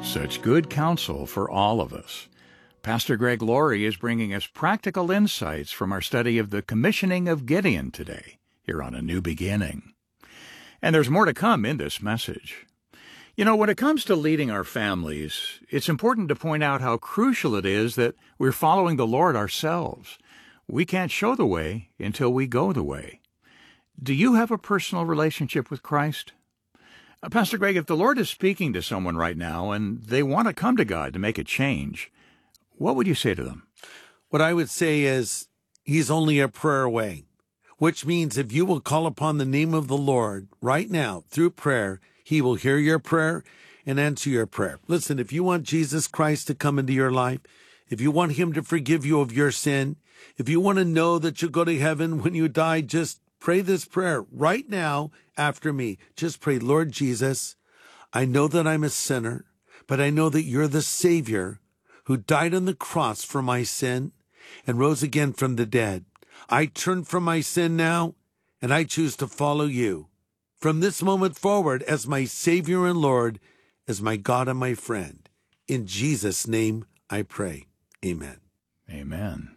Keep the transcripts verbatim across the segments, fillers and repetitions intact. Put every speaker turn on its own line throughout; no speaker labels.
Such good counsel for all of us. Pastor Greg Laurie is bringing us practical insights from our study of the commissioning of Gideon today, here on A New Beginning. And there's more to come in this message. You know, when it comes to leading our families, it's important to point out how crucial it is that we're following the Lord ourselves. We can't show the way until we go the way. Do you have a personal relationship with Christ? Uh, Pastor Greg, if the Lord is speaking to someone right now and they want to come to God to make a change, what would you say to them?
What I would say is, he's only a prayer away, which means if you will call upon the name of the Lord right now through prayer, he will hear your prayer and answer your prayer. Listen, if you want Jesus Christ to come into your life, if you want him to forgive you of your sin, if you want to know that you'll go to heaven when you die, just pray this prayer right now after me. Just pray, Lord Jesus, I know that I'm a sinner, but I know that you're the Savior who died on the cross for my sin and rose again from the dead. I turn from my sin now, and I choose to follow you from this moment forward as my Savior and Lord, as my God and my friend. In Jesus' name I pray. Amen.
Amen.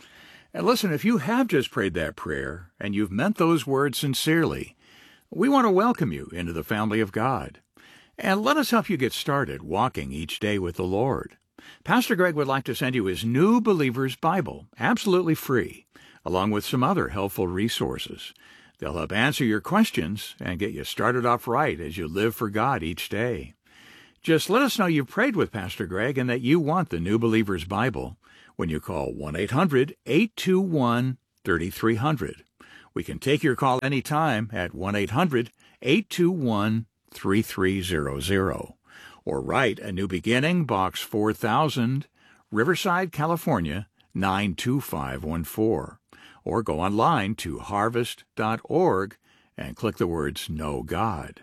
And listen, if you have just prayed that prayer and you've meant those words sincerely, we want to welcome you into the family of God. And let us help you get started walking each day with the Lord. Pastor Greg would like to send you his New Believer's Bible, absolutely free, along with some other helpful resources. They'll help answer your questions and get you started off right as you live for God each day. Just let us know you've prayed with Pastor Greg and that you want the New Believer's Bible when you call one eight hundred, eight two one, three three zero zero. We can take your call anytime at one eight hundred, eight two one, three three zero zero. Or write A New Beginning, Box four thousand, Riverside, California, nine two five one four. Or go online to harvest dot org and click the words Know God.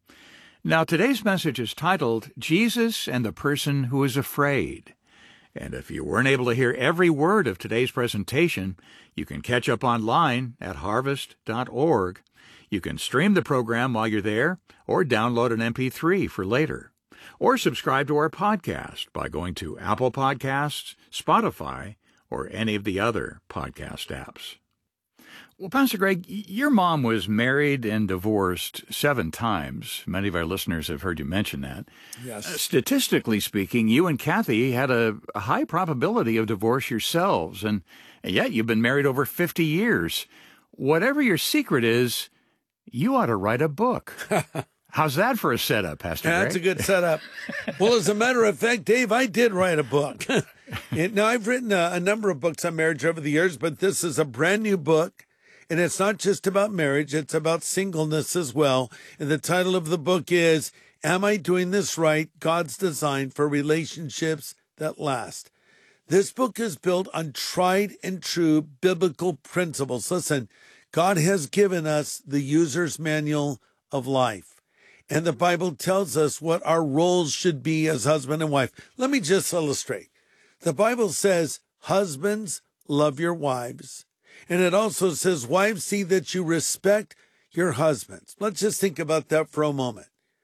Now, today's message is titled, Jesus and the Person Who is Afraid. And if you weren't able to hear every word of today's presentation, you can catch up online at harvest dot org. You can stream the program while you're there, or download an M P three for later. Or subscribe to our podcast by going to Apple Podcasts, Spotify, or any of the other podcast apps. Well, Pastor Greg, your mom was married and divorced seven times. Many of our listeners have heard you mention that.
Yes.
Uh, statistically speaking, you and Kathy had a, a high probability of divorce yourselves, and, and yet you've been married over fifty years. Whatever your secret is, you ought to write a book. How's that for a setup, Pastor Greg?
That's a good setup. Well, as a matter of fact, Dave, I did write a book. And now, I've written a, a number of books on marriage over the years, but this is a brand new book. And it's not just about marriage, it's about singleness as well. And the title of the book is, Am I Doing This Right? God's Design for Relationships That Last. This book is built on tried and true biblical principles. Listen, God has given us the user's manual of life. And the Bible tells us what our roles should be as husband and wife. Let me just illustrate. The Bible says, husbands, love your wives. And it also says, wives, see that you respect your husbands. Let's just think about that for a moment.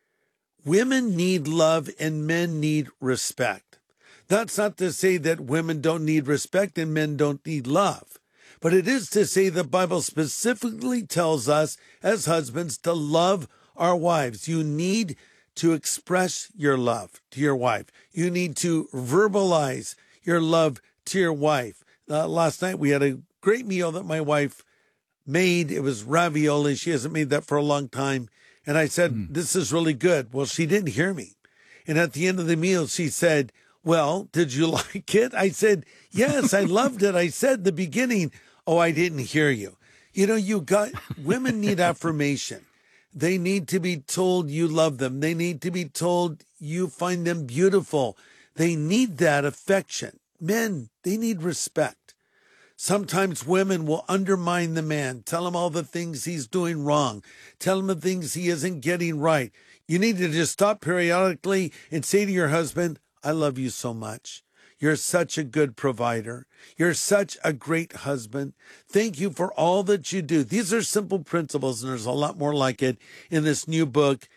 Women need love and men need respect. That's not to say that women don't need respect and men don't need love. But it is to say the Bible specifically tells us as husbands to love our wives. You need to express your love to your wife. You need to verbalize your love to your wife. Uh, last night we had a great meal that my wife made. It was ravioli. She hasn't made that for a long time. And I said, mm. this is really good. Well, she didn't hear me. And at the end of the meal, she said, well, did you like it? I said, yes, I loved it. I said in the beginning, oh, I didn't hear you. You know, you got, women need affirmation. They need to be told you love them. They need to be told you find them beautiful. They need that affection. Men, they need respect. Sometimes women will undermine the man, tell him all the things he's doing wrong, tell him the things he isn't getting right. You need to just stop periodically and say to your husband, I love you so much. You're such a good provider. You're such a great husband. Thank you for all that you do. These are simple principles, and there's a lot more like it in this new book,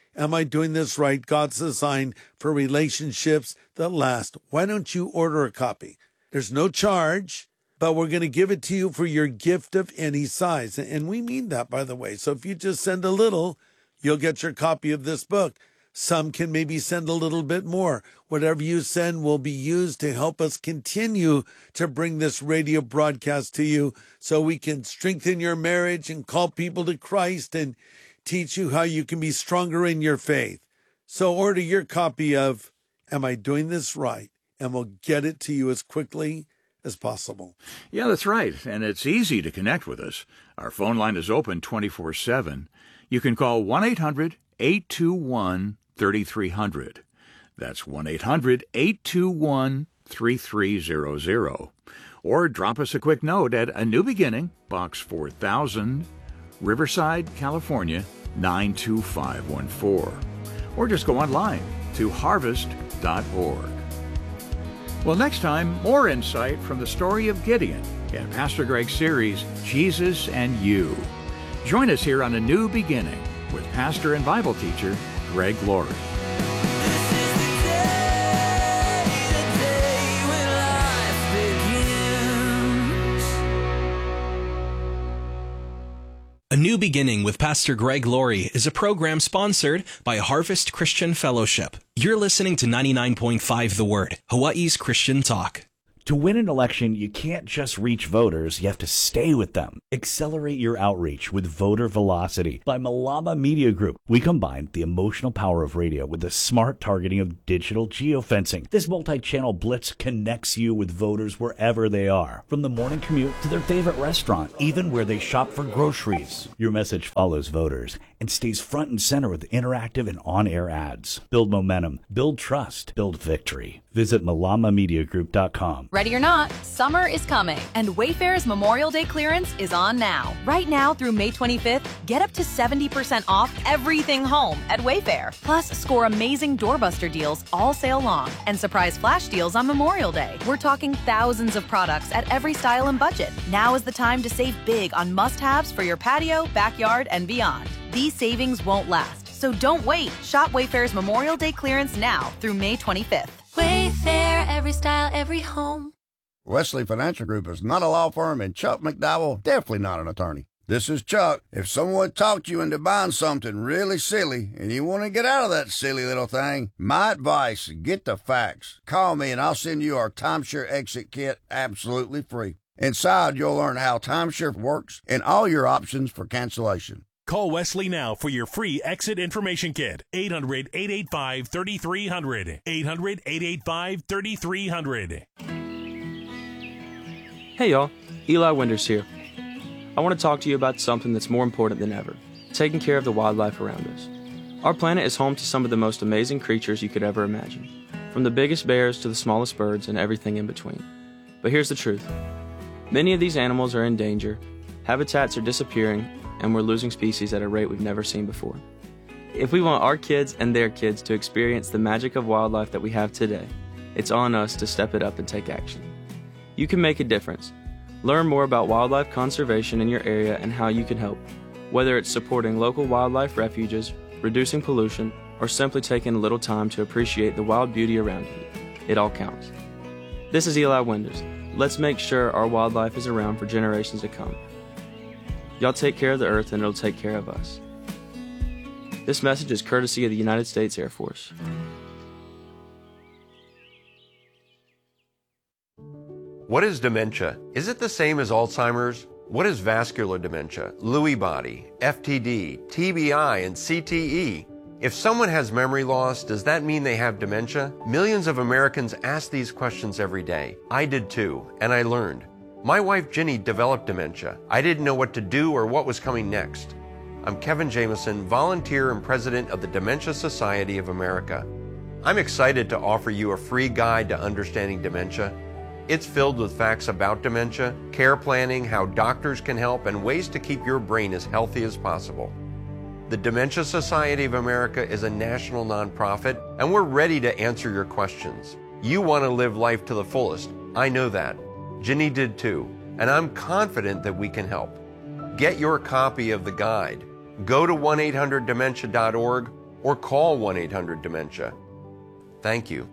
Am I Doing This Right? God's Design for Relationships That Last. Why don't you order a copy? There's no charge, but we're going to give it to you for your gift of any size. And we mean that, by the way. So if you just send a little, you'll get your copy of this book. Some can maybe send a little bit more. Whatever you send will be used to help us continue to bring this radio broadcast to you so we can strengthen your marriage and call people to Christ and teach you how you can be stronger in your faith. So order your copy of Am I Doing This Right? And we'll get it to you as quickly as possible.
Yeah, that's right. And it's easy to connect with us. Our phone line is open twenty-four seven. You can call one eight hundred eight two one three three zero zero. That's one eight hundred eight two one three three zero zero. Or drop us a quick note at A New Beginning, Box four thousand, Riverside, California, nine two five one four. Or just go online to harvest dot org. Well, next time, more insight from the story of Gideon in Pastor Greg's series, Jesus and You. Join us here on A New Beginning with pastor and Bible teacher Greg Laurie.
A New Beginning with Pastor Greg Laurie is a program sponsored by Harvest Christian Fellowship. You're listening to ninety-nine point five The Word, Hawaii's Christian talk.
To win an election, you can't just reach voters, you have to stay with them. Accelerate your outreach with Voter Velocity by Malama Media Group. We combine the emotional power of radio with the smart targeting of digital geofencing. This multi-channel blitz connects you with voters wherever they are, from the morning commute to their favorite restaurant, even where they shop for groceries. Your message follows voters and stays front and center with interactive and on-air ads. Build momentum, build trust, build victory. Visit malama media group dot com.
Ready or not, summer is coming, and Wayfair's Memorial Day clearance is on now. Right now through May twenty-fifth, get up to seventy percent off everything home at Wayfair. Plus, score amazing doorbuster deals all sale long and surprise flash deals on Memorial Day. We're talking thousands of products at every style and budget. Now is the time to save big on must-haves for your patio, backyard, and beyond. These savings won't last, so don't wait. Shop Wayfair's Memorial Day clearance now through May twenty-fifth.
Wayfair, every style, every home.
Wesley Financial Group is not a law firm, and Chuck McDowell definitely not an attorney. This is Chuck. If someone talked you into buying something really silly and you want to get out of that silly little thing, my advice, get the facts. Call me and I'll send you our timeshare exit kit absolutely free. Inside, you'll learn how timeshare works and all your options for cancellation.
Call Wesley now for your free exit information kit. eight hundred, eight eight five, three three zero zero. eight hundred, eight eight five, three three zero zero.
Hey y'all, Eli Winders here. I want to talk to you about something that's more important than ever, taking care of the wildlife around us. Our planet is home to some of the most amazing creatures you could ever imagine, from the biggest bears to the smallest birds and everything in between. But here's the truth. Many of these animals are in danger, habitats are disappearing, and we're losing species at a rate we've never seen before. If we want our kids and their kids to experience the magic of wildlife that we have today, it's on us to step it up and take action. You can make a difference. Learn more about wildlife conservation in your area and how you can help, whether it's supporting local wildlife refuges, reducing pollution, or simply taking a little time to appreciate the wild beauty around you. It all counts. This is Eli Winders. Let's make sure our wildlife is around for generations to come. Y'all take care of the earth and it'll take care of us. This message is courtesy of the United States Air Force.
What is dementia? Is it the same as Alzheimer's? What is vascular dementia, Lewy body, F T D, T B I, and C T E? If someone has memory loss, does that mean they have dementia? Millions of Americans ask these questions every day. I did too, and I learned. My wife Ginny developed dementia. I didn't know what to do or what was coming next. I'm Kevin Jameson, volunteer and president of the Dementia Society of America. I'm excited to offer you a free guide to understanding dementia. It's filled with facts about dementia, care planning, how doctors can help, and ways to keep your brain as healthy as possible. The Dementia Society of America is a national nonprofit, and we're ready to answer your questions. You want to live life to the fullest. I know that. Ginny did too, and I'm confident that we can help. Get your copy of the guide. Go to one eight hundred dementia dot org or call one eight hundred dementia. Thank you.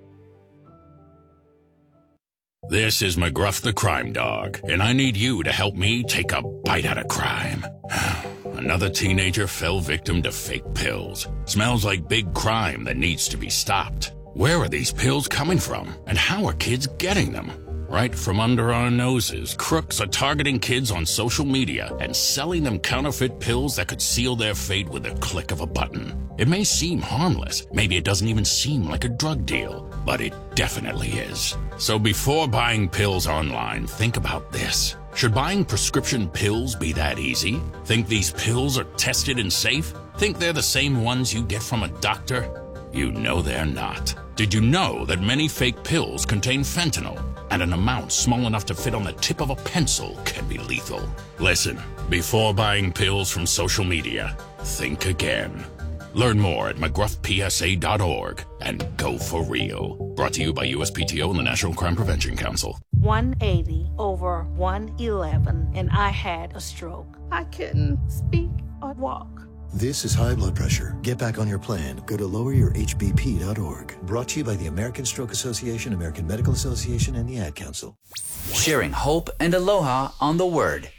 This is McGruff the Crime Dog, and I need you to help me take a bite out of crime. Another teenager fell victim to fake pills. Smells like big crime that needs to be stopped. Where are these pills coming from, and how are kids getting them? Right from under our noses, crooks are targeting kids on social media and selling them counterfeit pills that could seal their fate with a click of a button. It may seem harmless, maybe it doesn't even seem like a drug deal, but it definitely is. So before buying pills online, think about this. Should buying prescription pills be that easy? Think these pills are tested and safe? Think they're the same ones you get from a doctor? You know they're not. Did you know that many fake pills contain fentanyl, and an amount small enough to fit on the tip of a pencil can be lethal? Listen, before buying pills from social media, think again. Learn more at mcgruff p s a dot org and go for real. Brought to you by U S P T O and the National Crime Prevention Council.
one eighty over one eleven, and I had a stroke. I couldn't speak or walk.
This is high blood pressure. Get back on your plan. Go to lower your h b p dot org. Brought to you by the American Stroke Association, American Medical Association, and the Ad Council.
Sharing hope and aloha on the Word.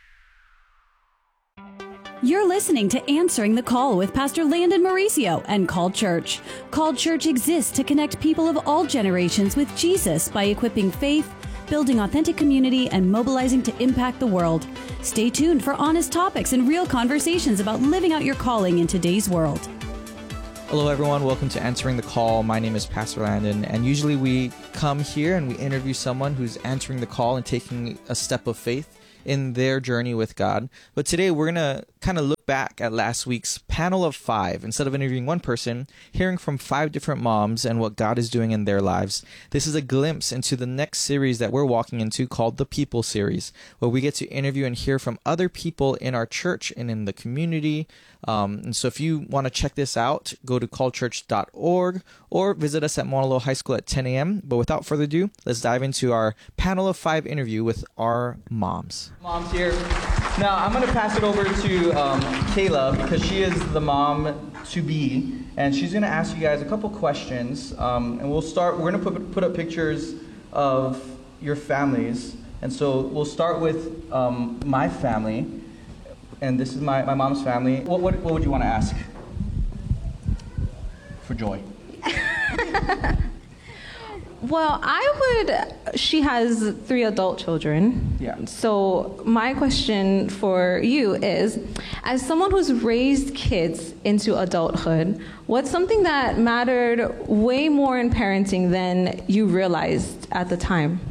You're listening to Answering the Call with Pastor Landon Mauricio and Called Church. Called Church exists to connect people of all generations with Jesus by equipping faith, building authentic community, and mobilizing to impact the world. Stay tuned for honest topics and real conversations about living out your calling in today's world.
Hello, everyone. Welcome to Answering the Call. My name is Pastor Landon, and usually we come here and we interview someone who's answering the call and taking a step of faith in their journey with God. But today we're going to kind of look back at last week's panel of five. Instead of interviewing one person, hearing from five different moms and what God is doing in their lives. This is a glimpse into the next series that we're walking into called the People Series, where we get to interview and hear from other people in our church and in the community. Um, and so if you want to check this out, go to call church dot org or visit us at Mauna Loa High School at ten a.m. But without further ado, let's dive into our panel of five interview with our moms. Moms here. Now, I'm going to pass it over to um, Kayla because she is the mom to be, and she's going to ask you guys a couple questions. Um, and we'll start, we're going to put, put up pictures of your families. And so we'll start with um, my family. And this is my, my mom's family. What, what what would you want to ask for Joy?
Well, I would, she has three adult children.
Yeah.
So my question for you is, as someone who's raised kids into adulthood, what's something that mattered way more in parenting than you realized at the time?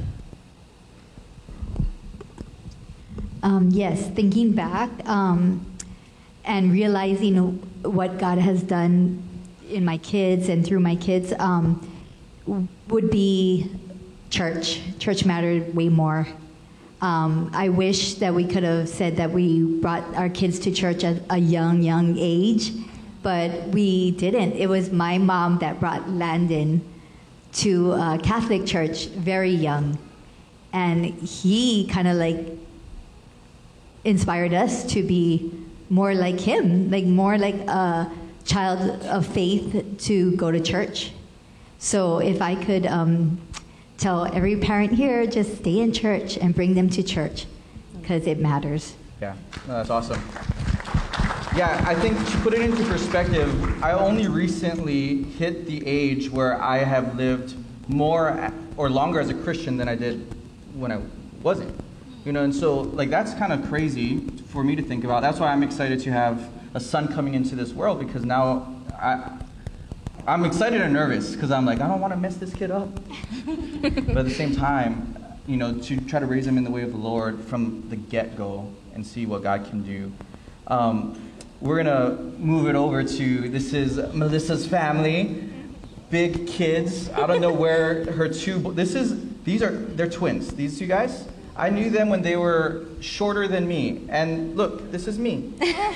Um, yes, thinking back um, and realizing what God has done in my kids and through my kids um, would be church. Church mattered way more. Um, I wish that we could have said that we brought our kids to church at a young, young age, but we didn't. It was my mom that brought Landon to a Catholic church very young, and he kind of like inspired us to be more like him, like more like a child of faith to go to church. So if I could um, tell every parent here, just stay in church and bring them to church because it matters.
Yeah, no, that's awesome. Yeah, I think to put it into perspective, I only recently hit the age where I have lived more or longer as a Christian than I did when I wasn't. You know, and so like that's kind of crazy for me to think about. That's why I'm excited to have a son coming into this world, because now I, I'm excited and nervous because I'm like, I don't want to mess this kid up. But at the same time, you know, to try to raise him in the way of the Lord from the get-go and see what God can do. Um, we're going to move it over to, this is Melissa's family. Big kids. I don't know where her two, this is, these are, they're twins. These two guys. I knew them when they were shorter than me. And look, this is me.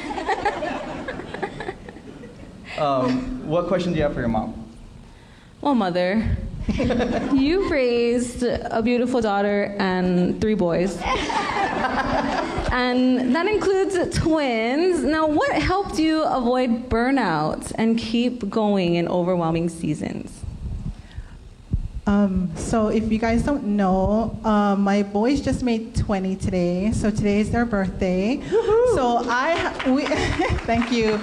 um, what question do you have for your mom?
Well, Mother, you've raised a beautiful daughter and three boys. and that includes twins. Now, what helped you avoid burnout and keep going in overwhelming seasons?
Um, so if you guys don't know, uh, my boys just made twenty today. So today is their birthday. Woo-hoo. So I, we, thank you.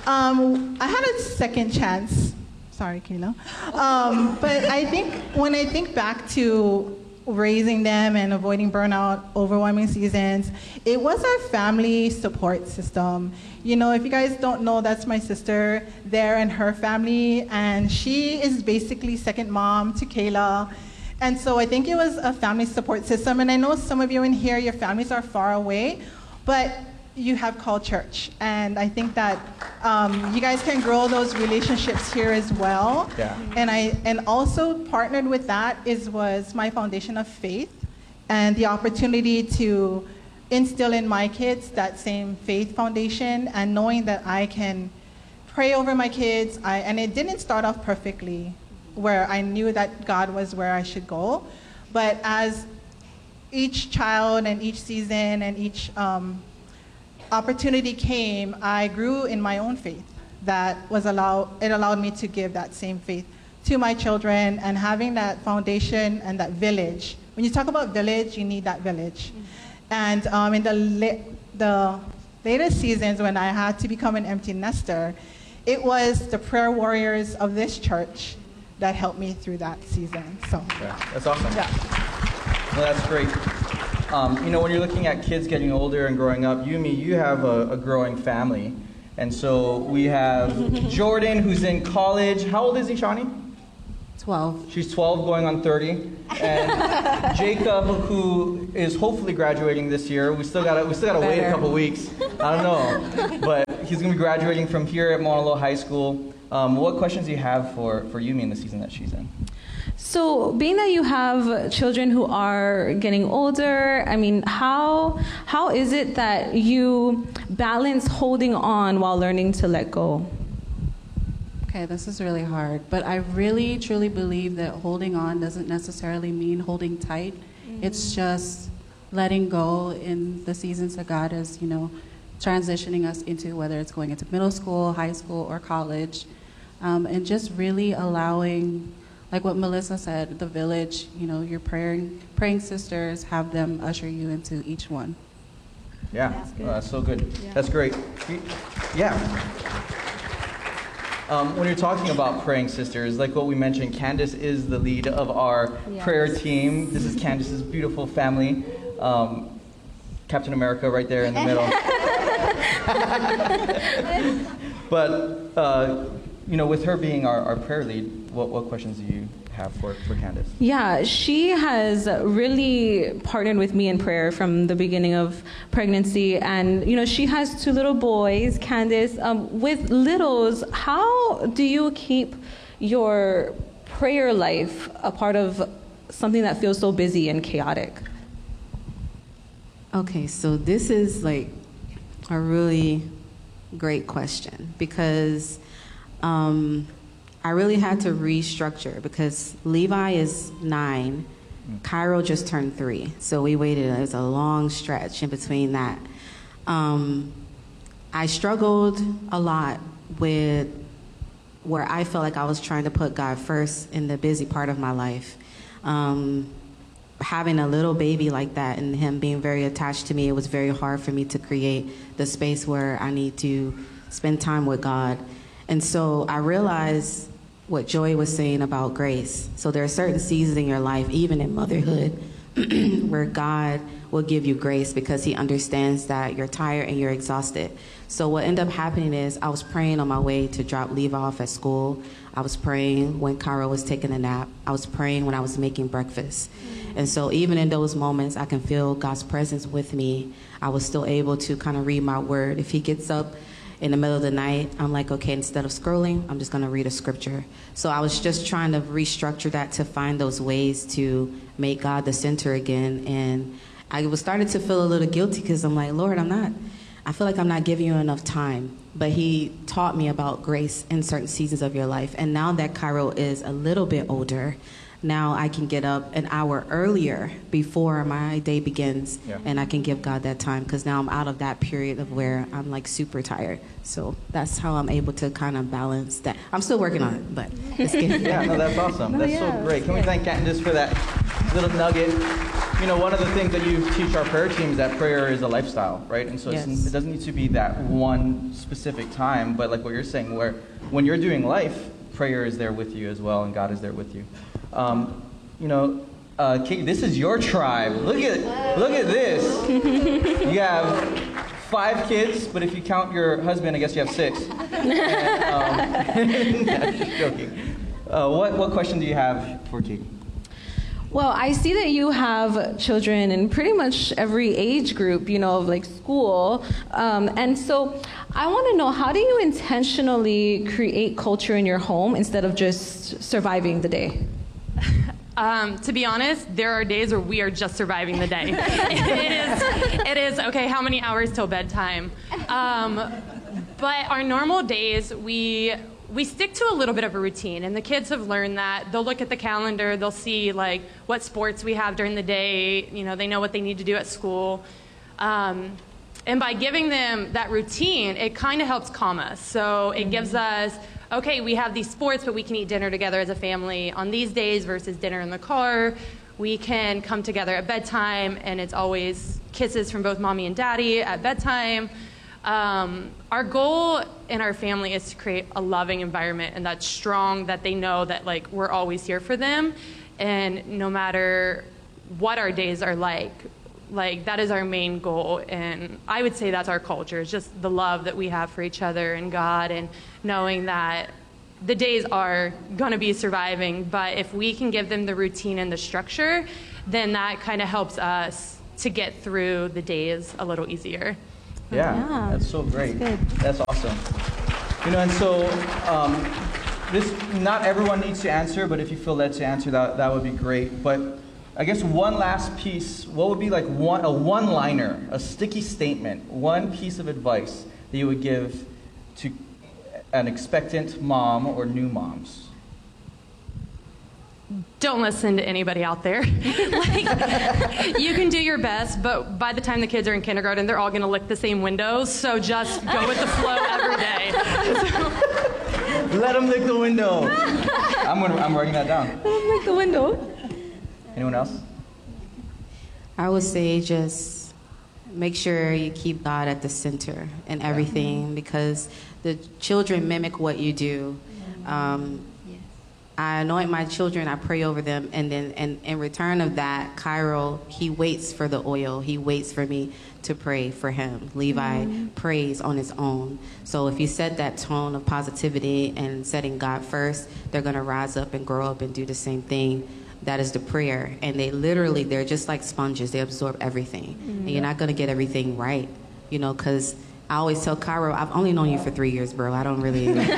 Um, I had a second chance. Sorry, Kayla. Um, but I think when I think back to raising them and avoiding burnout, overwhelming seasons, it was our family support system. You know, if you guys don't know, that's my sister there and her family, and she is basically second mom to Kayla. And so I think it was a family support system. And I know some of you in here, your families are far away, but you have called church. And I think that um, you guys can grow those relationships here as well.
Yeah.
And I and also partnered with that is was my foundation of faith and the opportunity to instill in my kids that same faith foundation, and knowing that I can pray over my kids. I, and it didn't start off perfectly where I knew that God was where I should go. But as each child and each season and each um, opportunity came, I grew in my own faith. That was allow it allowed me to give that same faith to my children, and having that foundation and that village. When you talk about village, you need that village. Mm-hmm. And um, in the la the later seasons when I had to become an empty nester, it was the prayer warriors of this church that helped me through that season. So
yeah, that's awesome.
Yeah.
Well, that's great. Um, you know, when you're looking at kids getting older and growing up, Yumi, you have a, a growing family. And so we have Jordan, who's in college. How old is he, Shawnee?
twelve.
She's twelve, going on thirty. And Jacob, who is hopefully graduating this year. We still gotta, we still gotta wait a couple weeks. I don't know. But he's gonna be graduating from here at Mauna Loa High School. Um, what questions do you have for, for Yumi in the season that she's in?
So, being that you have children who are getting older, I mean, how how is it that you balance holding on while learning to let go?
Okay, this is really hard, but I really truly believe that holding on doesn't necessarily mean holding tight. Mm-hmm. It's just letting go in the seasons that God is, you know, transitioning us into, whether it's going into middle school, high school, or college, um, and just really allowing, like what Melissa said, the village, you know, your praying, praying sisters, have them usher you into each one.
Yeah, that's, oh, that's so good. Yeah. That's great. Yeah. Um, when you're talking about praying sisters, like what we mentioned, Candace is the lead of our yes. prayer team. This is Candace's beautiful family. Um, Captain America right there in the middle. But, uh, you know, with her being our, our prayer lead, what, what questions do you have for, for Candace?
Yeah, she has really partnered with me in prayer from the beginning of pregnancy. And, you know, she has two little boys, Candace. Um, with littles, how do you keep your prayer life a part of something that feels so busy and chaotic?
Okay, so this is like a really great question, because um, I really had to restructure, because Levi is nine, Cairo just turned three, so we waited. It was a long stretch in between that. Um, I struggled a lot with where I felt like I was trying to put God first in the busy part of my life. Um, having a little baby like that and him being very attached to me, it was very hard for me to create the space where I need to spend time with God. And so I realized what Joy was saying about grace. So there are certain seasons in your life, even in motherhood, where God will give you grace because he understands that you're tired and you're exhausted. So what ended up happening is I was praying on my way to drop Levi off at school. I was praying when Cairo was taking a nap. I was praying when I was making breakfast. And so even in those moments, I can feel God's presence with me. I was still able to kind of read my word. If he gets up in the middle of the night, I'm like, okay, instead of scrolling, I'm just going to read a scripture. So I was just trying to restructure that to find those ways to make God the center again. And I was starting to feel a little guilty because I'm like, Lord, I'm not, I feel like I'm not giving you enough time. But he taught me about grace in certain seasons of your life. And now that Cairo is a little bit older, now I can get up an hour earlier before my day begins,
Yeah.
and I can give God that time, because now I'm out of that period of where I'm like super tired. So that's how I'm able to kind of balance that. I'm still working on it, but it's getting
Yeah, no, that's awesome.
No,
That's
yeah,
so great. Can we
yeah.
thank Candace for that little nugget? You know, one of the things that you teach our prayer team is that prayer is a lifestyle, right? And so it's,
Yes.
it doesn't need to be that one specific time, but like what you're saying, where when you're doing life, prayer is there with you as well, and God is there with you. Um, you know, uh, Kate, this is your tribe. Look at look at this. You have five kids, but if you count your husband, I guess you have six. And, um, no, just joking. Uh, what what question do you have for Katie?
Well, I see that you have children in pretty much every age group, you know, of like school. Um, and so I want to know, how do you intentionally create culture in your home instead of just surviving the day?
Um, to be honest, there are days where we are just surviving the day. it is, it is, okay, how many hours till bedtime? Um, but our normal days, we... we stick to a little bit of a routine, and the kids have learned that. They'll look at the calendar, they'll see like what sports we have during the day, you know, they know what they need to do at school. Um, and by giving them that routine, it kind of helps calm us. So it gives us, okay, we have these sports, but we can eat dinner together as a family on these days versus dinner in the car. We can come together at bedtime, and it's always kisses from both mommy and daddy at bedtime. Um, our goal in our family is to create a loving environment, and that's strong, that they know that like we're always here for them, and no matter what our days are like, like that is our main goal. And I would say that's our culture, it's just the love that we have for each other and God, and knowing that the days are going to be surviving, but if we can give them the routine and the structure, then that kind of helps us to get through the days a little easier.
Yeah,
Yeah,
that's so great.
that's
That's awesome. You know, and so um, this, not everyone needs to answer, but if you feel led to answer, that that would be great. But I guess one last piece, what would be like one a one-liner, a sticky statement, one piece of advice that you would give to an expectant mom or new moms?
Don't listen to anybody out there. Like, you can do your best, but by the time the kids are in kindergarten, they're all going to lick the same windows, so just go with the flow every day.
Let them lick the window. I'm gonna, I'm writing that down.
Let them lick the window.
Anyone else?
I would say just make sure you keep God at the center in everything, because the children mimic what you do. Um, I anoint my children, I pray over them, and then and in return of that, Cairo, he waits for the oil. He waits for me to pray for him. Levi mm-hmm. prays on his own. So if you set that tone of positivity and setting God first, they're going to rise up and grow up and do the same thing. That is the prayer. And they literally, they're just like sponges. They absorb everything. Mm-hmm. And you're not going to get everything right, you know, because I always tell Cairo, I've only known you for three years, bro. I don't really, like,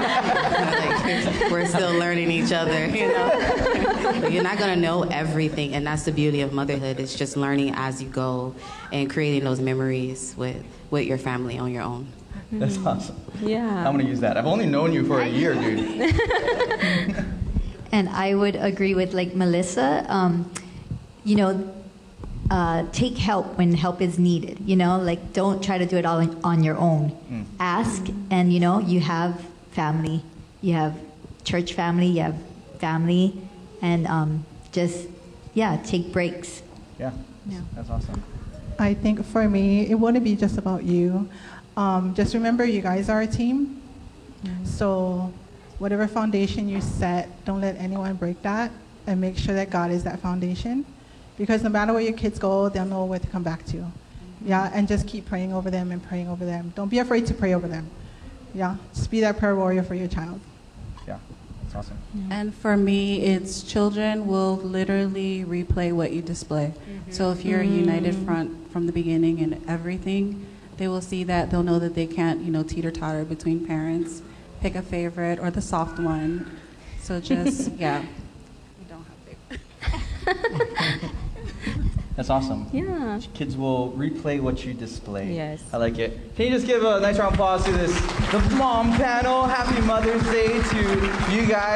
we're still learning each other, you know. But you're not going to know everything, and that's the beauty of motherhood. It's just learning as you go and creating those memories with, with your family on your own.
That's awesome.
Yeah.
I'm going to use that. I've only known you for a year, dude.
And I would agree with like Melissa, um, you know, Uh, take help when help is needed, you know, like don't try to do it all on, on your own. Mm. Ask, and you know, you have family, you have church family, you have family, and um, just, yeah, take breaks.
Yeah,
Yeah.
That's awesome.
I think for me, it wouldn't be just about you. Um, just remember, you guys are a team. Mm-hmm. So whatever foundation you set, don't let anyone break that, and make sure that God is that foundation. Because no matter where your kids go, they'll know where to come back to. Yeah, and just keep praying over them and praying over them. Don't be afraid to pray over them. Yeah, just be that prayer warrior for your child.
Yeah, that's awesome.
And for me, it's children will literally replay what you display. Mm-hmm. So if you're a united front from the beginning and everything, they will see that. They'll know that they can't, you know, teeter-totter between parents, pick a favorite or the soft one. So just, yeah. We don't have favorites.
That's awesome.
Yeah.
Kids will replay what you display.
Yes.
I like it. Can you just give a nice round of applause to this, the mom panel? Happy Mother's Day to you guys.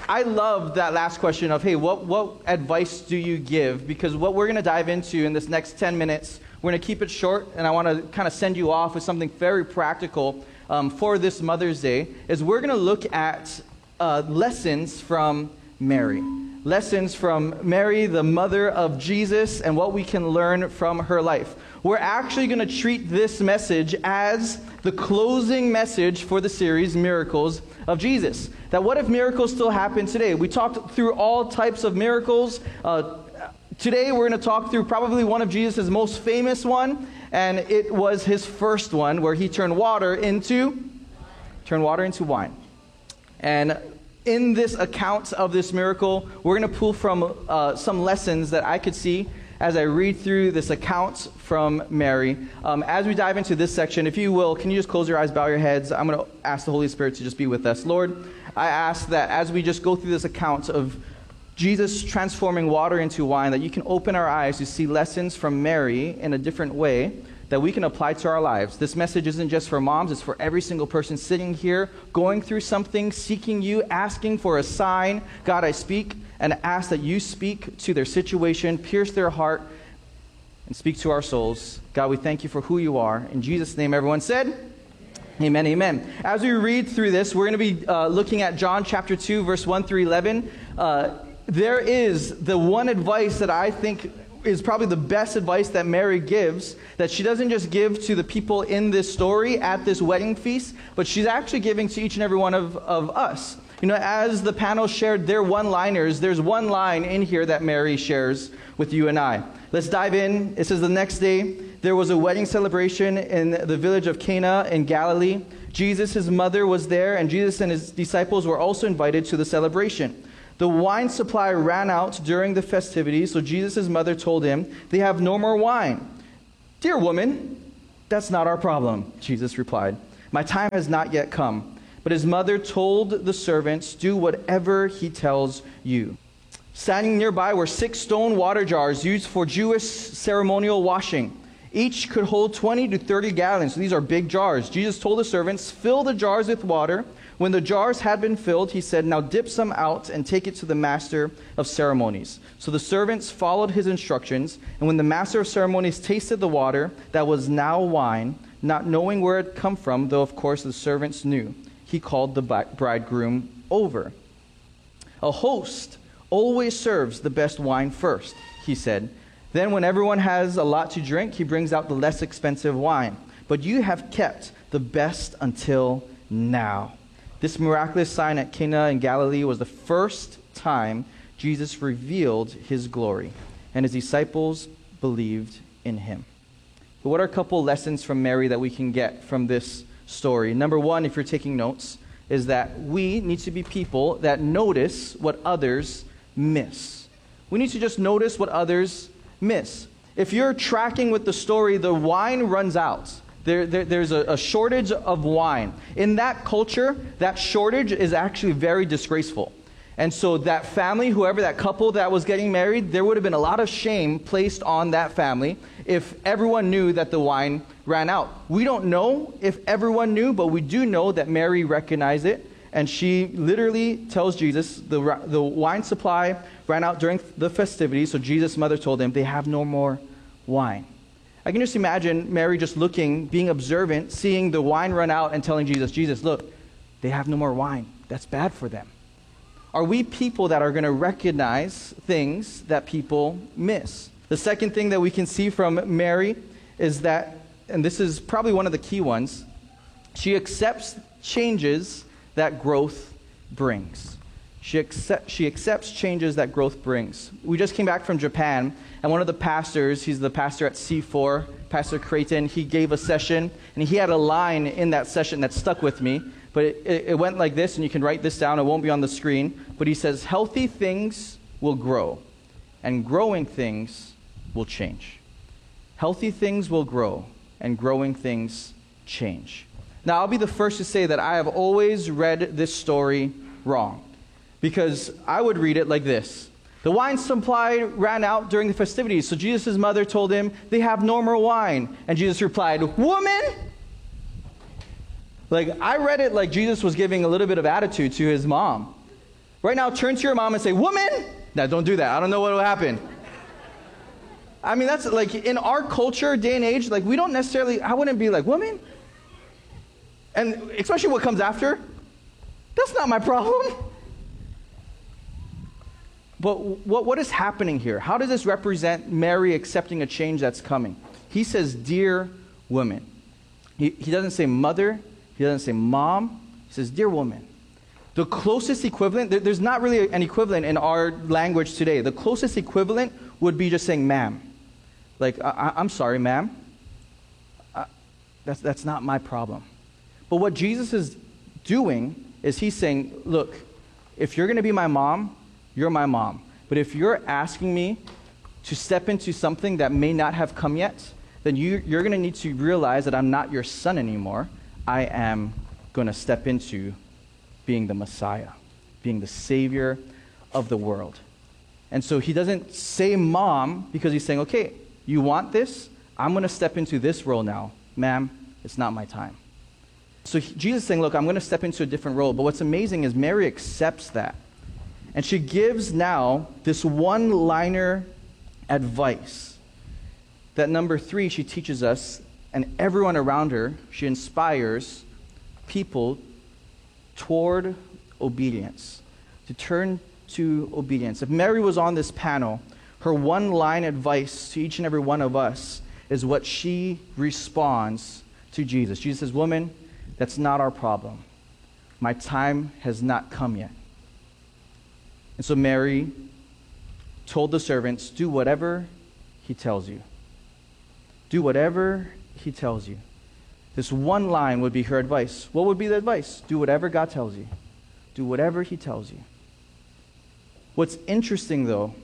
I love that last question of, hey, what, what advice do you give? Because what we're going to dive into in this next ten minutes, we're going to keep it short, and I want to kind of send you off with something very practical um, for this Mother's Day, is we're going to look at uh, lessons from Mary. Lessons from Mary, the mother of Jesus, and what we can learn from her life. We're actually going to treat this message as the closing message for the series, Miracles of Jesus. That what if miracles still happen today? We talked through all types of miracles. Uh, today we're going to talk through probably one of Jesus' most famous one, and it was his first one, where he turned water into, turned water into wine. And in this account of this miracle, we're going to pull from uh, some lessons that I could see as I read through this account from Mary. Um, as we dive into this section, if you will, can you just close your eyes, bow your heads? I'm going to ask the Holy Spirit to just be with us. Lord, I ask that as we just go through this account of Jesus transforming water into wine, that you can open our eyes to see lessons from Mary in a different way that we can apply to our lives. This message isn't just for moms, it's for every single person sitting here, going through something, seeking you, asking for a sign. God, I speak and ask that you speak to their situation, pierce their heart, and speak to our souls. God, we thank you for who you are. In Jesus' name, everyone said, amen, amen. As we read through this, we're going to be uh, looking at John chapter two, verse one through eleven. Uh, there is the one advice that I think is probably the best advice that Mary gives, that she doesn't just give to the people in this story at this wedding feast, but she's actually giving to each and every one of, of us. You know, as the panel shared their one-liners, there's one line in here that Mary shares with you and I. Let's dive in. It says, the next day, there was a wedding celebration in the village of Cana in Galilee. Jesus, his mother, was there, and Jesus and his disciples were also invited to the celebration. The wine supply ran out during the festivities, so Jesus' mother told him, they have no more wine. Dear woman, that's not our problem, Jesus replied. My time has not yet come. But his mother told the servants, do whatever he tells you. Standing nearby were six stone water jars used for Jewish ceremonial washing. Each could hold twenty to thirty gallons. So these are big jars. Jesus told the servants, fill the jars with water. When the jars had been filled, he said, now dip some out and take it to the master of ceremonies. So the servants followed his instructions, and when the master of ceremonies tasted the water that was now wine, not knowing where it had come from, though of course the servants knew, he called the bridegroom over. A host always serves the best wine first, he said. Then when everyone has a lot to drink, he brings out the less expensive wine. But you have kept the best until now. This miraculous sign at Cana in Galilee was the first time Jesus revealed his glory, and his disciples believed in him. But what are a couple lessons from Mary that we can get from this story? Number one, if you're taking notes, is that we need to be people that notice what others miss. We need to just notice what others miss. If you're tracking with the story, the wine runs out. There, there, there's a, a shortage of wine. In that culture, that shortage is actually very disgraceful. And so that family, whoever, that couple that was getting married, there would have been a lot of shame placed on that family if everyone knew that the wine ran out. We don't know if everyone knew, but we do know that Mary recognized it. And she literally tells Jesus the, the wine supply ran out during the festivities. So Jesus' mother told him, they have no more wine. I can just imagine Mary just looking, being observant, seeing the wine run out and telling Jesus, Jesus, look, they have no more wine. That's bad for them. Are we people that are going to recognize things that people miss? The second thing that we can see from Mary is that, and this is probably one of the key ones, she accepts changes that growth brings. She, accept, she accepts changes that growth brings. We just came back from Japan, and one of the pastors, he's the pastor at C four, Pastor Creighton, he gave a session, and he had a line in that session that stuck with me. But it, it, it went like this, and you can write this down. It won't be on the screen. But he says, healthy things will grow, and growing things will change. Healthy things will grow, and growing things change. Now, I'll be the first to say that I have always read this story wrong, because I would read it like this. The wine supply ran out during the festivities, so Jesus' mother told him, they have no more wine. And Jesus replied, woman! Like, I read it like Jesus was giving a little bit of attitude to his mom. Right now, turn to your mom and say, woman! No, don't do that. I don't know what will happen. I mean, that's like, in our culture, day and age, like, we don't necessarily, I wouldn't be like, woman? And especially what comes after, that's not my problem. But what, what is happening here? How does this represent Mary accepting a change that's coming? He says, dear woman. He, he doesn't say mother. He doesn't say mom. He says, dear woman. The closest equivalent, there, there's not really an equivalent in our language today. The closest equivalent would be just saying ma'am. Like, I, I'm sorry, ma'am. Uh, that's, that's not my problem. But what Jesus is doing is he's saying, look, if you're going to be my mom, you're my mom. But if you're asking me to step into something that may not have come yet, then you, you're going to need to realize that I'm not your son anymore. I am going to step into being the Messiah, being the Savior of the world. And so he doesn't say mom because he's saying, okay, you want this? I'm going to step into this role now. Ma'am, it's not my time. So he, Jesus is saying, look, I'm going to step into a different role. But what's amazing is Mary accepts that. And she gives now this one-liner advice that, number three, she teaches us, and everyone around her, she inspires people toward obedience, to turn to obedience. If Mary was on this panel, her one-line advice to each and every one of us is what she responds to Jesus. Jesus says, woman, that's not our problem. My time has not come yet. And so Mary told the servants, do whatever he tells you. Do whatever he tells you. This one line would be her advice. What would be the advice? Do whatever God tells you. Do whatever he tells you. What's interesting, though,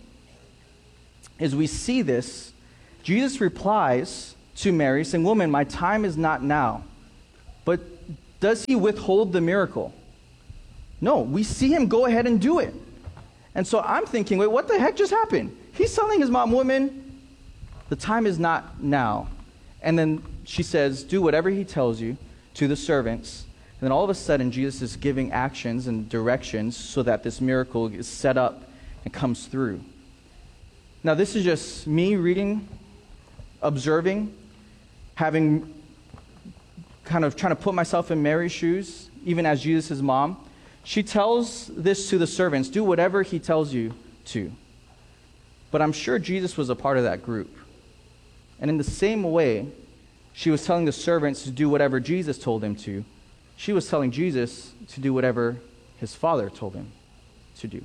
is we see this. Jesus replies to Mary, saying, woman, my time is not now. But does he withhold the miracle? No, we see him go ahead and do it. And so I'm thinking, wait, what the heck just happened? He's telling his mom, woman, the time is not now. And then she says, do whatever he tells you to the servants. And then all of a sudden, Jesus is giving actions and directions so that this miracle is set up and comes through. Now, this is just me reading, observing, having kind of trying to put myself in Mary's shoes, even as Jesus' mom. She tells this to the servants, do whatever he tells you to. But I'm sure Jesus was a part of that group. And in the same way, she was telling the servants to do whatever Jesus told him to. She was telling Jesus to do whatever his Father told him to do.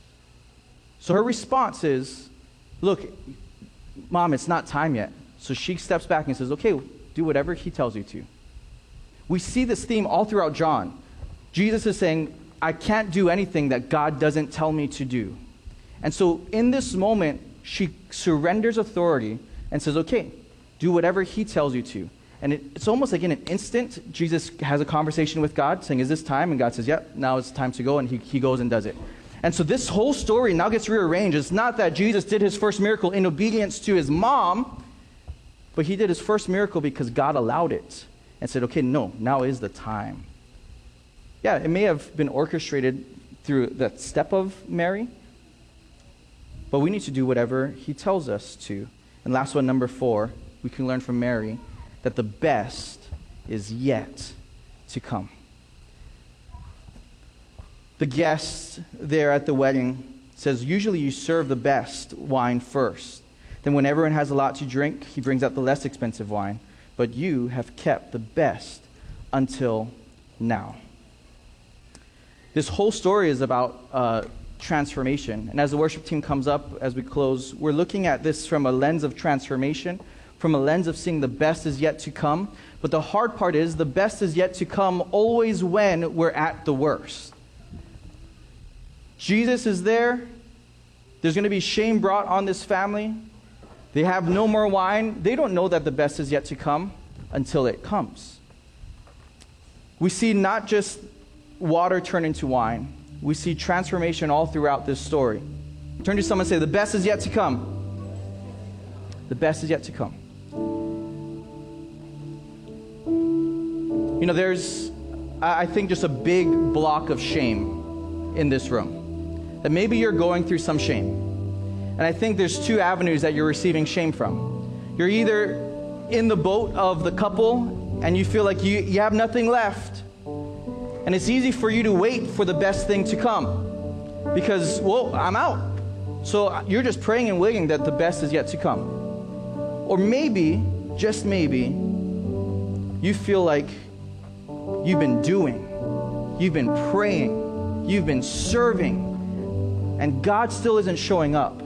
So her response is, look, Mom, it's not time yet. So she steps back and says, okay, do whatever he tells you to. We see this theme all throughout John. Jesus is saying, I can't do anything that God doesn't tell me to do. And so in this moment, she surrenders authority and says, okay, do whatever he tells you to. And it, it's almost like in an instant, Jesus has a conversation with God saying, is this time? And God says, yep, now it's time to go. And he, he goes and does it. And so this whole story now gets rearranged. It's not that Jesus did his first miracle in obedience to his mom, but he did his first miracle because God allowed it and said, okay, no, now is the time. Yeah, it may have been orchestrated through that step of Mary, but we need to do whatever he tells us to. And last one, number four, we can learn from Mary that the best is yet to come. The guest there at the wedding says, usually you serve the best wine first. Then when everyone has a lot to drink, he brings out the less expensive wine. But you have kept the best until now. This whole story is about uh, transformation. And as the worship team comes up, as we close, we're looking at this from a lens of transformation, from a lens of seeing the best is yet to come. But the hard part is the best is yet to come always when we're at the worst. Jesus is there. There's going to be shame brought on this family. They have no more wine. They don't know that the best is yet to come until it comes. We see not just water turn into wine. We see transformation all throughout this story. Turn to someone and say, the best is yet to come. The best is yet to come. You know, there's, I think, just a big block of shame in this room.
that maybe you're going through some shame. And I think there's two avenues that you're receiving shame from. You're either in the boat of the couple and you feel like you, you have nothing left. And it's easy for you to wait for the best thing to come. Because, well, I'm out. So you're just praying and waiting that the best is yet to come. Or maybe, just maybe, you feel like you've been doing, you've been praying, you've been serving, and God still isn't showing up.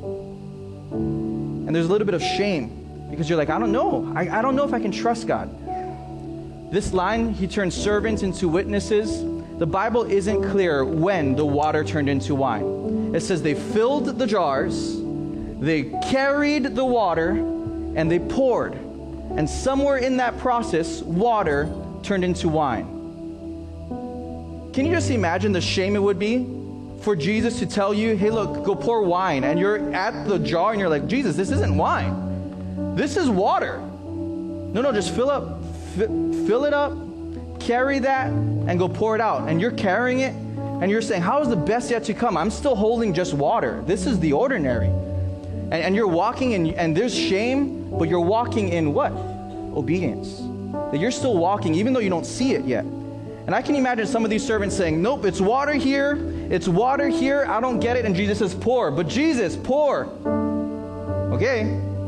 And there's a little bit of shame because you're like, I don't know. I, I don't know if I can trust God. This line, he turned servants into witnesses. The Bible isn't clear when the water turned into wine. It says they filled the jars, they carried the water, and they poured. And somewhere in that process, water turned into wine. Can you just imagine the shame it would be for Jesus to tell you, hey, look, go pour wine. And you're at the jar and you're like, Jesus, this isn't wine. This is water. No, no, just fill up, f- fill it up, carry that, and go pour it out. And you're carrying it, and you're saying, how is the best yet to come? I'm still holding just water. This is the ordinary. And, and you're walking, in, and there's shame, but you're walking in what? Obedience. That you're still walking, even though you don't see it yet. And I can imagine some of these servants saying, nope, it's water here, it's water here, I don't get it. And Jesus says, pour. But Jesus, pour. Okay.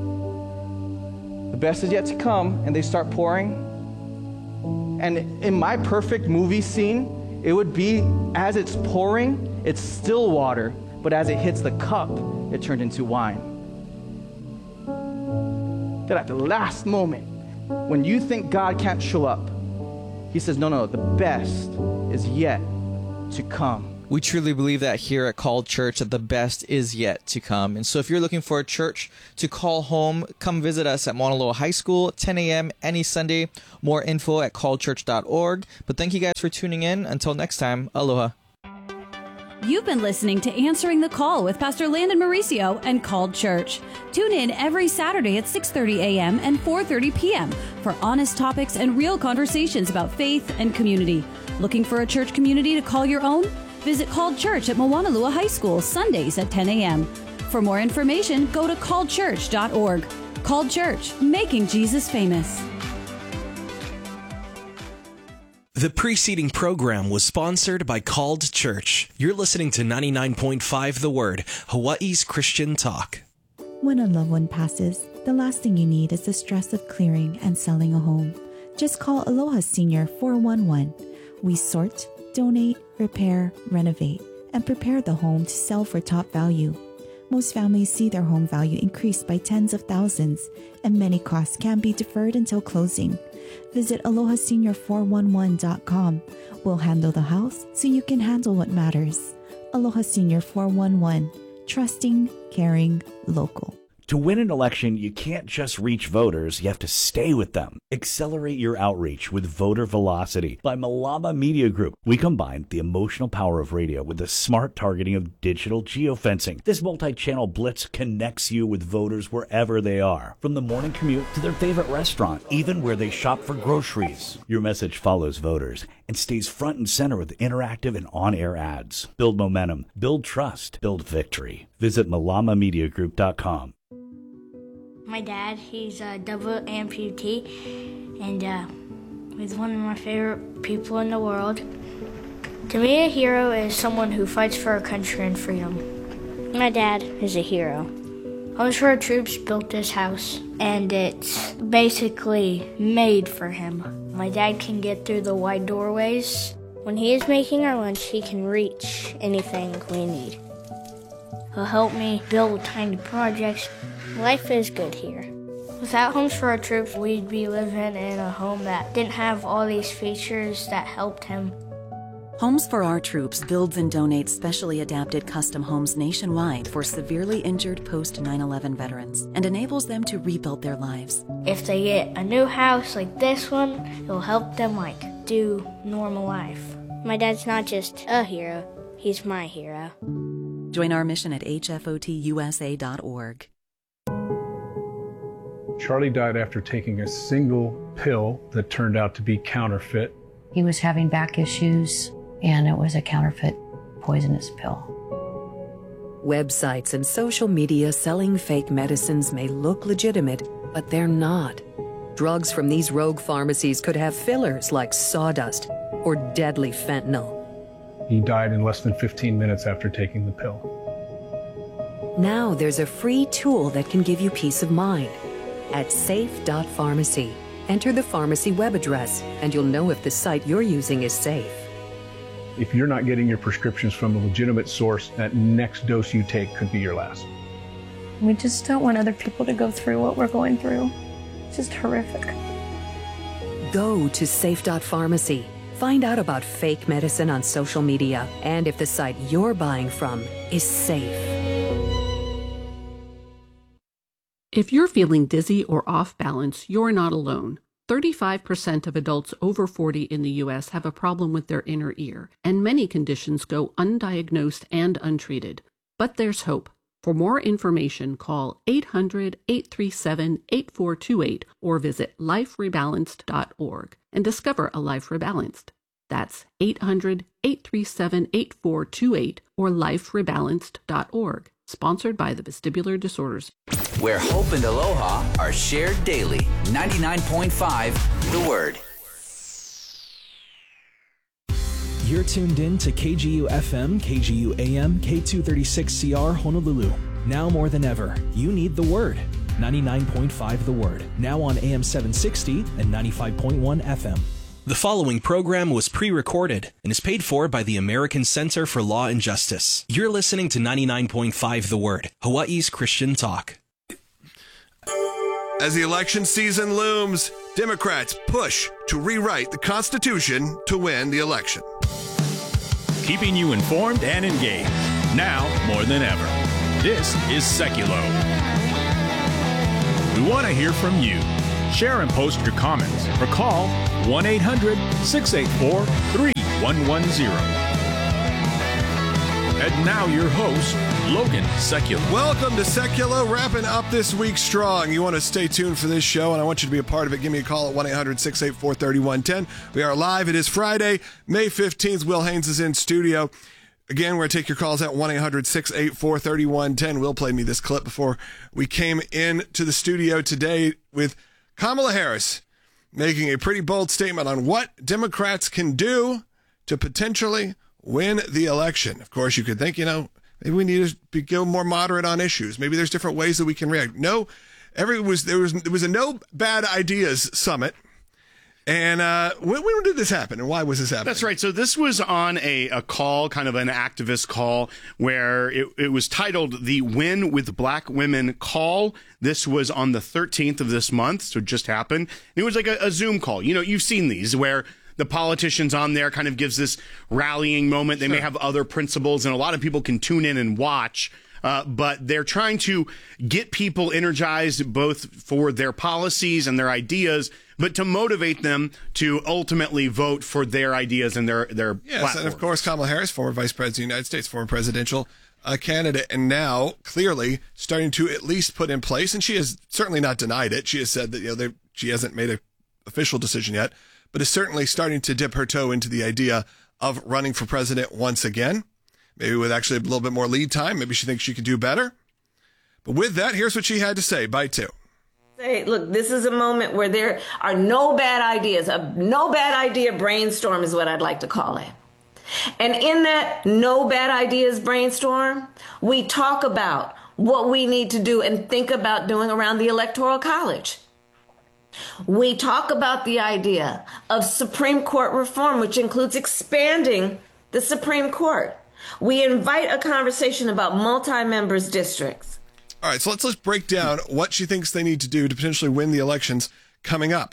The best is yet to come, and they start pouring. And in my perfect movie scene, it would be as it's pouring, it's still water, but as it hits the cup, it turned into wine. That at the last moment, when you think God can't show up, he says, no, no, the best is yet to come.
We truly believe that here at Called Church, that the best is yet to come. And so if you're looking for a church to call home, come visit us at Mauna Loa High School, ten a.m. any Sunday. More info at called church dot org. But thank you guys for tuning in. Until next time, aloha.
You've been listening to Answering the Call with Pastor Landon Mauricio and Called Church. Tune in every Saturday at six thirty a.m. and four thirty p.m. for honest topics and real conversations about faith and community. Looking for a church community to call your own? Visit Called Church at Moanalua High School Sundays at ten a.m. For more information, go to called church dot org. Called Church, making Jesus famous.
The preceding program was sponsored by Called Church. You're listening to ninety-nine point five The Word, Hawaii's Christian talk.
When a loved one passes, the last thing you need is the stress of clearing and selling a home. Just call Aloha Senior four one one. We sort, donate, repair, renovate, and prepare the home to sell for top value. Most families see their home value increase by tens of thousands, and many costs can be deferred until closing. Visit aloha senior four one one dot com. We'll handle the house so you can handle what matters. Aloha Senior four one one. Trusting, caring, local.
To win an election, you can't just reach voters, you have to stay with them. Accelerate your outreach with Voter Velocity by Malama Media Group. We combined the emotional power of radio with the smart targeting of digital geofencing. This multi-channel blitz connects you with voters wherever they are, from the morning commute to their favorite restaurant, even where they shop for groceries. Your message follows voters and stays front and center with interactive and on-air ads. Build momentum, build trust, build victory. Visit malama media group dot com.
My dad, he's a double amputee, and uh, he's one of my favorite people in the world. To me, a hero is someone who fights for our country and freedom. My dad is a hero. Homes for Our Troops built this house, and it's basically made for him. My dad can get through the wide doorways. When he is making our lunch, he can reach anything we need. He'll help me build tiny projects. Life is good here. Without Homes for Our Troops, we'd be living in a home that didn't have all these features that helped him.
Homes for Our Troops builds and donates specially adapted custom homes nationwide for severely injured post nine eleven veterans and enables them to rebuild their lives.
If they get a new house like this one, it'll help them like do normal life. My dad's not just a hero, he's my hero.
Join our mission at H F O T U S A dot org.
Charlie died after taking a single pill that turned out to be counterfeit.
He was having back issues, and it was a counterfeit poisonous pill.
Websites and social media selling fake medicines may look legitimate, but they're not. Drugs from these rogue pharmacies could have fillers like sawdust or deadly fentanyl.
He died in less than fifteen minutes after taking the pill.
Now there's a free tool that can give you peace of mind. At safe dot pharmacy, enter the pharmacy web address, and you'll know if the site you're using is safe.
If you're not getting your prescriptions from a legitimate source, that next dose you take could be your last.
We just don't want other people to go through what we're going through. It's just horrific.
Go to safe dot pharmacy. Find out about fake medicine on social media and if the site you're buying from is safe.
If you're feeling dizzy or off balance, you're not alone. thirty-five percent of adults over forty in the U S have a problem with their inner ear, and many conditions go undiagnosed and untreated. But there's hope. For more information, call eight hundred, eight three seven, eight four two eight or visit life rebalanced dot org and discover a life rebalanced. That's eight hundred, eight three seven, eight four two eight or life rebalanced dot org. Sponsored by the Vestibular Disorders.
Where hope and aloha are shared daily. ninety-nine point five The Word.
You're tuned in to K G U F M, K G U A M, K two thirty-six C R Honolulu. Now more than ever, you need the Word. ninety-nine point five The Word. Now on A M seven sixty and ninety-five point one F M. The following program was pre-recorded and is paid for by the American Center for Law and Justice. You're listening to ninety-nine point five The Word, Hawaii's Christian talk.
As the election season looms, Democrats push to rewrite the Constitution to win the election.
Keeping you informed and engaged, now more than ever. This is Seculo. We want to hear from you. Share and post your comments or call one eight hundred, six eight four, three one one zero. And now your host, Logan Seculo.
Welcome to Seculo, wrapping up this week strong. You want to stay tuned for this show, and I want you to be a part of it. Give me a call at one eight hundred, six eight four, three one one zero. We are live. It is Friday, May fifteenth. Will Haynes is in studio. Again, we're going to take your calls at one eight hundred, six eight four, three one one zero. Will played me this clip before we came into the studio today with Kamala Harris making a pretty bold statement on what Democrats can do to potentially win the election. Of course, you could think, you know, maybe we need to be, go more moderate on issues. Maybe there's different ways that we can react. No, every was there was there was a no bad ideas summit. And uh, when, when did this happen, and why was this happening?
That's right. So this was on a, a call, kind of an activist call, where it, it was titled the Win with Black Women Call. This was on the thirteenth of this month, so it just happened. It was like a, a Zoom call. You know, you've seen these where the politicians on there kind of gives this rallying moment. They sure. may have other principles, and a lot of people can tune in and watch. Uh, but they're trying to get people energized both for their policies and their ideas, but to motivate them to ultimately vote for their ideas and their their
yes,
platforms.
And of course, Kamala Harris, former Vice President of the United States, former presidential uh, candidate, and now clearly starting to at least put in place, and she has certainly not denied it. She has said that you know they, she hasn't made an official decision yet, but is certainly starting to dip her toe into the idea of running for president once again. Maybe with actually a little bit more lead time. Maybe she thinks she could do better. But with that, here's what she had to say. Bite two.
Say, look, this is a moment where there are no bad ideas. A no bad idea brainstorm is what I'd like to call it. And in that no bad ideas brainstorm, we talk about what we need to do and think about doing around the Electoral College. We talk about the idea of Supreme Court reform, which includes expanding the Supreme Court. We invite a conversation about multi-members districts.
All right, so let's let's break down what she thinks they need to do to potentially win the elections coming up.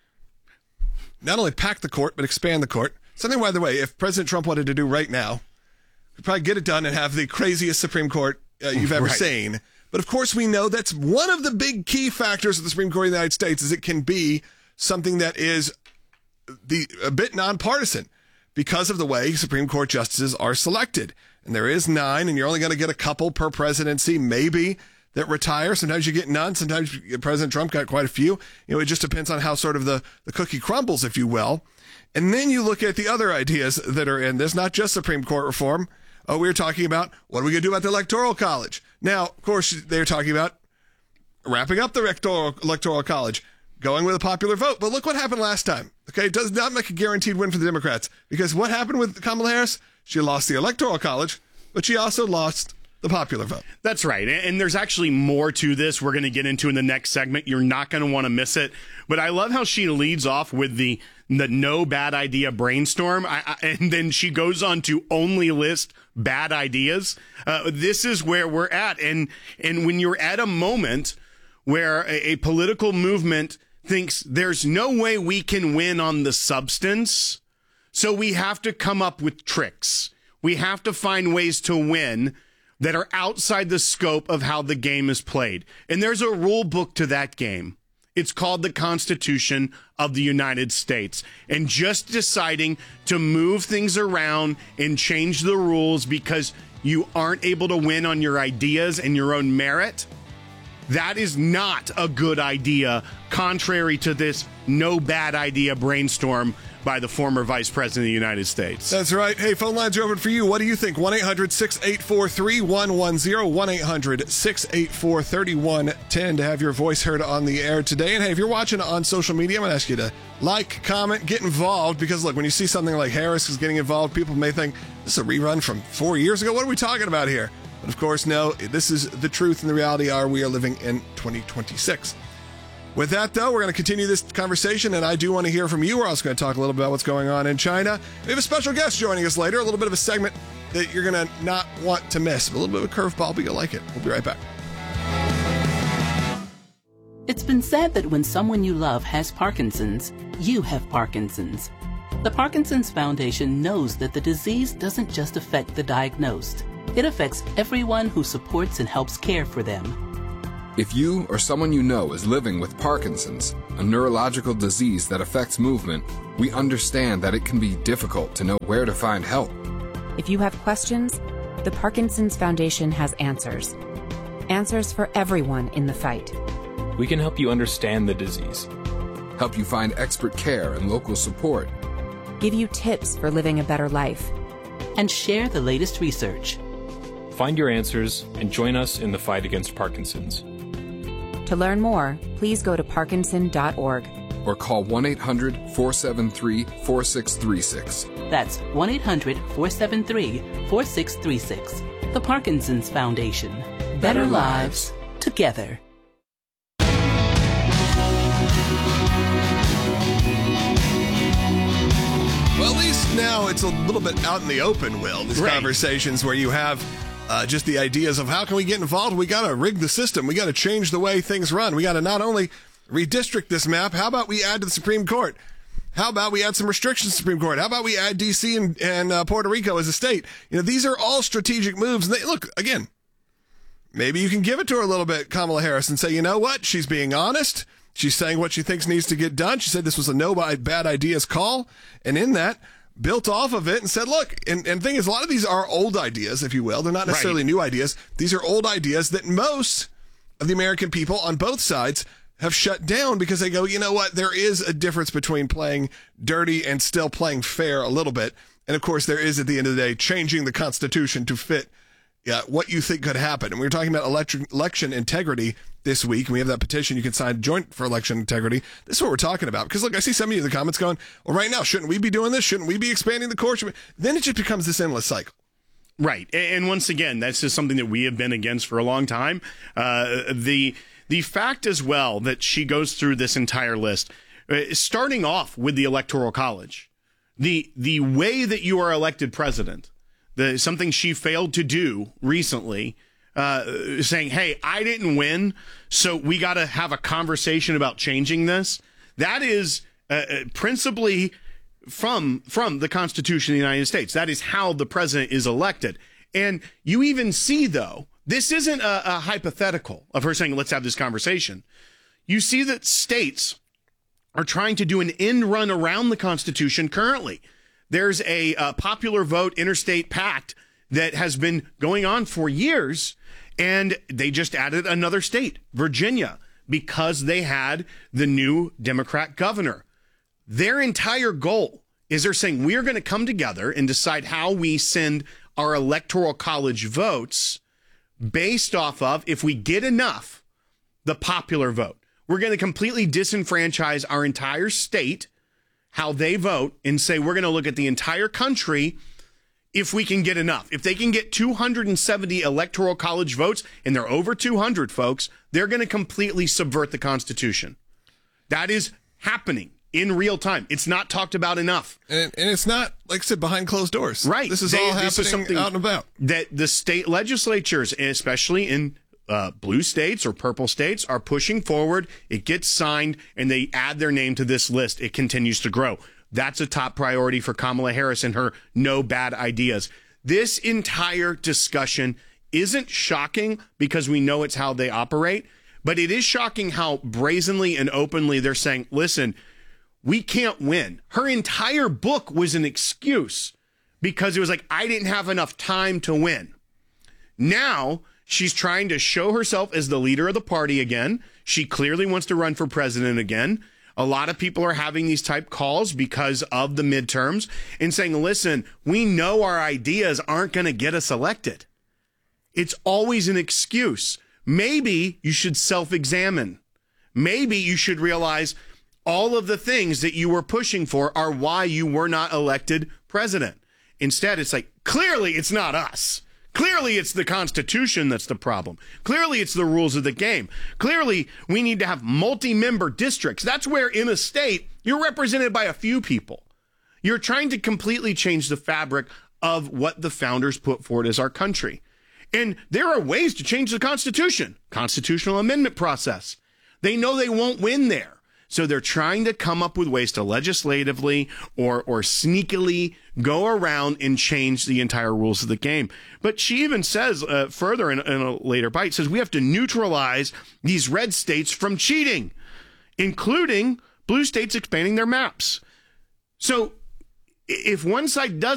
Not only pack the court, but expand the court. Something, by the way, if President Trump wanted to do right now, he'd probably get it done and have the craziest Supreme Court uh, you've ever right. seen. But of course, we know that's one of the big key factors of the Supreme Court of the United States is it can be something that is the a bit nonpartisan, because of the way Supreme Court justices are selected. And there is nine, and you're only going to get a couple per presidency, maybe, that retire. Sometimes you get none. Sometimes President Trump got quite a few. You know, it just depends on how sort of the, the cookie crumbles, if you will. And then you look at the other ideas that are in this, not just Supreme Court reform, Oh, we were talking about what are we going to do about the Electoral College? Now, of course, they're talking about wrapping up the electoral, electoral college, going with a popular vote. But look what happened last time. Okay, it does not make a guaranteed win for the Democrats, because what happened with Kamala Harris? She lost the Electoral College, but she also lost the popular vote.
That's right. And there's actually more to this we're going to get into in the next segment. You're not going to want to miss it. But I love how she leads off with the, the no bad idea brainstorm. I, I, and then she goes on to only list bad ideas. Uh, this is where we're at. And, and when you're at a moment where a, a political movement thinks there's no way we can win on the substance, so we have to come up with tricks. We have to find ways to win that are outside the scope of how the game is played. And there's a rule book to that game. It's called the Constitution of the United States. And just deciding to move things around and change the rules because you aren't able to win on your ideas and your own merit, that is not a good idea, contrary to this no bad idea brainstorm by the former Vice President of the United States.
That's right. Hey, phone lines are open for you. What do you think? one eight hundred six eight four three one one zero, one eight hundred six eight four three one one zero to have your voice heard on the air today. And hey, if you're watching on social media, I'm going to ask you to like, comment, get involved, because look, when you see something like Harris is getting involved, people may think this is a rerun from four years ago. What are we talking about here? But of course, no, this is the truth, and the reality are we are living in twenty twenty-six. With that, though, we're going to continue this conversation, and I do want to hear from you. We're also going to talk a little bit about what's going on in China. We have a special guest joining us later, a little bit of a segment that you're going to not want to miss. A little bit of a curveball, but you'll like it. We'll be right back.
It's been said that when someone you love has Parkinson's, you have Parkinson's. The Parkinson's Foundation knows that the disease doesn't just affect the diagnosed. It affects everyone who supports and helps care for them.
If you or someone you know is living with Parkinson's, a neurological disease that affects movement, we understand that it can be difficult to know where to find help.
If you have questions, the Parkinson's Foundation has answers. Answers for everyone in the fight.
We can help you understand the disease,
help you find expert care and local support,
give you tips for living a better life,
and share the latest research.
Find your answers and join us in the fight against Parkinson's.
To learn more, please go to parkinson dot org.
Or call one eight hundred four seven three four six three six.
That's one eight hundred four seven three four six three six. The Parkinson's Foundation. Better, Better lives together.
Well, at least now it's a little bit out in the open, Will. These right. conversations where you have uh, just the ideas of how can we get involved? We got to rig the system. We got to change the way things run. We got to not only redistrict this map, how about we add to the Supreme Court? How about we add some restrictions to the Supreme Court? How about we add D C and, and uh, Puerto Rico as a state? You know, these are all strategic moves. And they, look, again, maybe you can give it to her a little bit, Kamala Harris, and say, you know what? She's being honest. She's saying what she thinks needs to get done. She said this was a no bad ideas call. And in that, built off of it and said, look, and, and the thing is, a lot of these are old ideas, if you will. They're not necessarily right. new ideas. These are old ideas that most of the American people on both sides have shut down because they go, you know what? There is a difference between playing dirty and still playing fair a little bit. And of course, there is, at the end of the day, changing the Constitution to fit yeah, what you think could happen. And we were talking about election, election integrity this week, and we have that petition you can sign, Joint for Election Integrity. This is what we're talking about. Because, look, I see some of you in the comments going, well, right now, shouldn't we be doing this? Shouldn't we be expanding the court? Then it just becomes this endless cycle.
Right. And once again, that's just something that we have been against for a long time. Uh, the the fact as well that she goes through this entire list, uh, starting off with the Electoral College, the the way that you are elected president, the something she failed to do recently, uh, saying, hey, I didn't win, so we got to have a conversation about changing this. That is uh, principally from from the Constitution of the United States. That is how the president is elected. And you even see, though, this isn't a, a hypothetical of her saying, let's have this conversation. You see that states are trying to do an end run around the Constitution currently. There's a, a popular vote interstate pact that has been going on for years, and they just added another state, Virginia, because they had the new Democrat governor. Their entire goal is they're saying we're going to come together and decide how we send our electoral college votes based off of, if we get enough, the popular vote. We're going to completely disenfranchise our entire state, how they vote, and say we're going to look at the entire country if we can get enough. If they can get two hundred seventy electoral college votes, and they're over two hundred, folks, they're going to completely subvert the Constitution. That is happening in real time. It's not talked about enough.
And, and it's not, like I said, behind closed doors.
Right.
This is
They-
all
this
happening
is something
out and about.
That the state legislatures, especially in uh, blue states or purple states, are pushing forward. It gets signed, and they add their name to this list. It continues to grow. That's a top priority for Kamala Harris and her no bad ideas. This entire discussion isn't shocking because we know it's how they operate, but it is shocking how brazenly and openly they're saying, listen, we can't win. Her entire book was an excuse because it was like, I didn't have enough time to win. Now she's trying to show herself as the leader of the party again. She clearly wants to run for president again. A lot of people are having these type calls because of the midterms and saying, listen, we know our ideas aren't going to get us elected. It's always an excuse. Maybe you should self-examine. Maybe you should realize all of the things that you were pushing for are why you were not elected president. Instead, it's like, clearly it's not us. Clearly it's the Constitution that's the problem. Clearly it's the rules of the game. Clearly we need to have multi-member districts. That's where in a state you're represented by a few people. You're trying to completely change the fabric of what the founders put forward as our country. And there are ways to change the Constitution. Constitutional amendment process. They know they won't win there. So they're trying to come up with ways to legislatively or or sneakily go around and change the entire rules of the game. But she even says uh, further in, in a later bite, says we have to neutralize these red states from cheating, including blue states expanding their maps. So if one side does